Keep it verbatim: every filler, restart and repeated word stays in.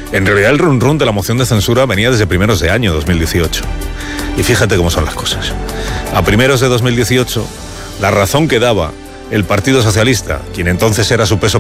En realidad el run run de la moción de censura venía desde primeros de año dos mil dieciocho. Y fíjate cómo son las cosas. A primeros de dos mil dieciocho, la razón que daba el Partido Socialista, quien entonces era su peso